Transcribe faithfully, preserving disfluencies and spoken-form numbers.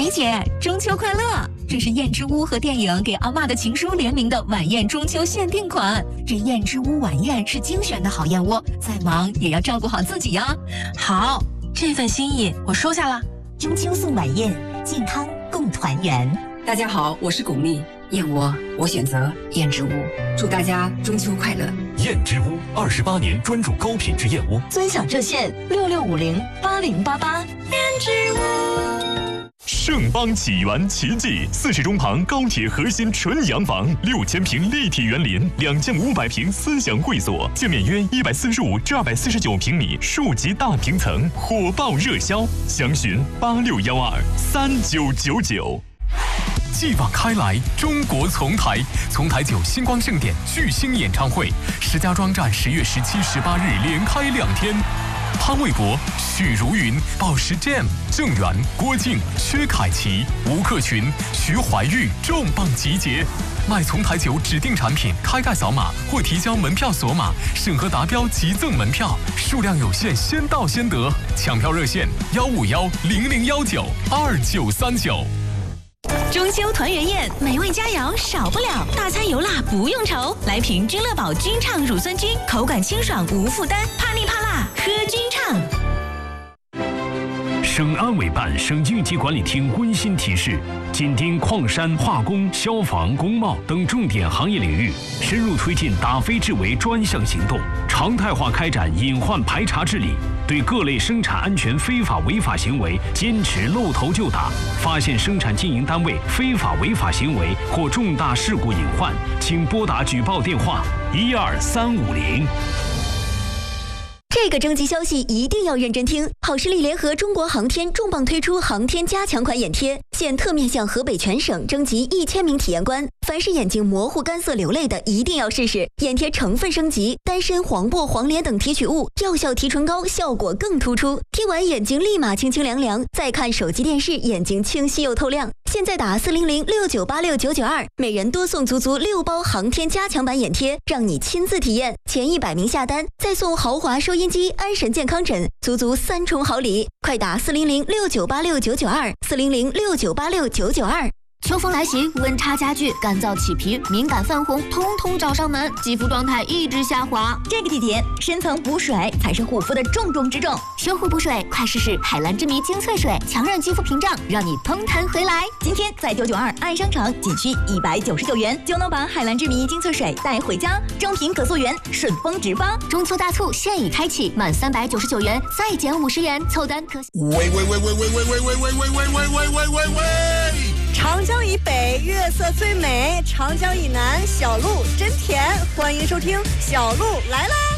梅姐，中秋快乐！这是燕之屋和电影《给阿嬷的情书》联名的晚宴中秋限定款。这燕之屋晚宴是精选的好燕窝，再忙也要照顾好自己呀。 好，这份心意我收下了。 中秋送晚宴，健康共团圆。 大家好，我是巩俐，燕窝我选择燕之屋，祝大家中秋快乐。 燕之屋二十八年专注高品质燕窝， 尊享热线六六五零八零八八。 燕之屋。 盛邦启源奇迹，四十中旁高铁核心纯洋房，六千平立体园林，两千五百平思想会所，建面约一百四十五至二百四十九平米，数级大平层，火爆热销，详询八六幺二三九九九。继往开来，中国丛台，丛台九星光盛典巨星演唱会，石家庄站十月十七、十八日连开两天。潘玮柏、许茹芸、宝石 Jam、郑源、郭靖、薛凯琪、吴克群、徐怀钰重磅集结。买丛台酒指定产品，开盖扫码或提交门票锁码，审核达标即赠门票，数量有限，先到先得。抢票热线：幺五幺零零幺九二九三九。 中秋团圆宴，美味佳肴少不了，大餐油辣不用愁。来瓶君乐宝君畅乳酸菌，口感清爽无负担，怕腻怕辣喝君畅。 省安委办、省应急管理厅温馨提示：紧盯矿山、化工、消防、工贸等重点行业领域，深入推进打非治为专项行动，常态化开展隐患排查治理。对各类生产安全非法违法行为坚持露头就打，发现生产经营单位非法违法行为或重大事故隐患，请拨打举报电话一二三五零。 这个征集消息一定要认真听！好视力联合中国航天重磅推出航天加强款眼贴，现特面向河北全省征集一千名体验官，凡是眼睛模糊、干涩、流泪的，一定要试试。眼贴成分升级，丹参、黄柏、黄连等提取物，药效提纯高，效果更突出。贴完眼睛立马清清凉凉，再看手机电视，眼睛清晰又透亮。现在打四零零六九八六九九二，每人多送足足六包航天加强版眼贴，让你亲自体验。前一百名下单，再送豪华收音机、安神健康枕，足足三重好礼！快打四零零六九八六九九二，四零零六九八六九九二。 秋风来袭，温差加剧，干燥起皮、敏感泛红，通通找上门，肌肤状态一直下滑。 这个季节，深层补水才是护肤的重中之重。 修护补水，快试试海蓝之谜精粹水，强韧肌肤屏障，让你嘭弹回来。 今天在九九二爱商场，仅需一百九十九元就能把海蓝之谜精粹水带回家，正品可溯源，顺丰直发。 中秋大促现已开启，满三百九十九元再减五十元，凑单可。 喂喂喂喂喂喂喂喂喂喂喂喂喂喂喂喂！ 长江以北月色最美，长江以南小鹿真甜。欢迎收听小鹿来啦！